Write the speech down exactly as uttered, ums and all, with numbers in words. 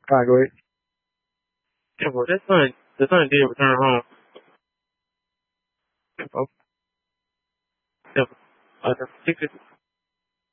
All right, go ahead. Yeah, well, that son, the son did return home. Yeah, bro. Yeah, uh, the particular